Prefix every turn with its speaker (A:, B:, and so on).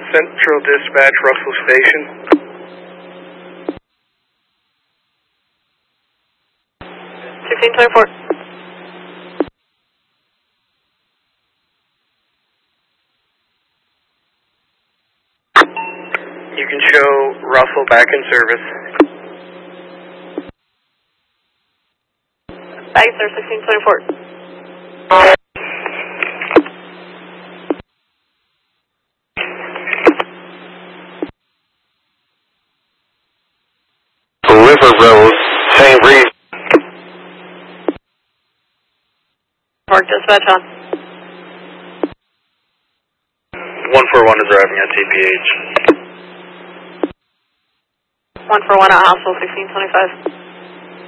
A: Central Dispatch, Russell Station.
B: 1624.
A: You can show Russell back in service.
B: Back in service, 1624.
A: River Road, St. Reed.
B: Mark dispatch on.
A: 141 is arriving at TPH.
B: 141 at hospital, 1625.